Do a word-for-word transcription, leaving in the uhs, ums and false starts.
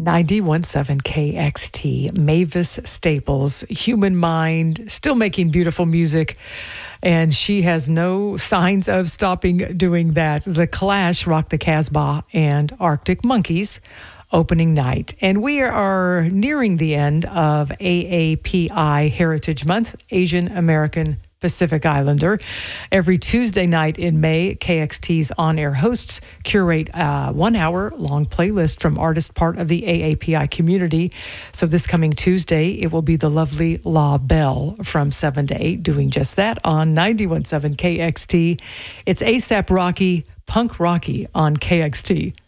ninety-one point seven K X T, Mavis Staples, Human Mind, still making beautiful music. And she has no signs of stopping doing that. The Clash, Rock the Casbah, and Arctic Monkeys opening night. And we are nearing the end of A A P I Heritage Month, Asian American Pacific Islander. Every Tuesday night in May, K X T's on-air hosts curate a one-hour-long playlist from artists part of the A A P I community. So this coming Tuesday, it will be the lovely La Belle from seven to eight doing just that on ninety-one point seven K X T. It's ASAP Rocky, Punk Rocky on K X T.